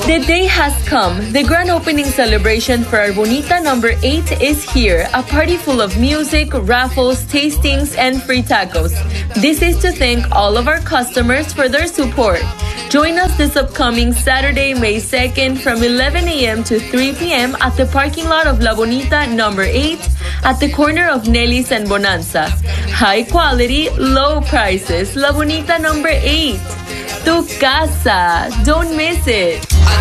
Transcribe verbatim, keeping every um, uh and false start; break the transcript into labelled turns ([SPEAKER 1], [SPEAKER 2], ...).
[SPEAKER 1] The day has come. The grand opening celebration for our Bonita number eight is here. A party full of music, raffles, tastings, and free tacos. This is to thank all of our customers for their support. Join us this upcoming Saturday, May second from eleven a m to three p m at the parking lot of La Bonita number eight at the corner of Nelly's and Bonanza. High quality, low prices. La Bonita number eight. Tu casa. Don't miss it.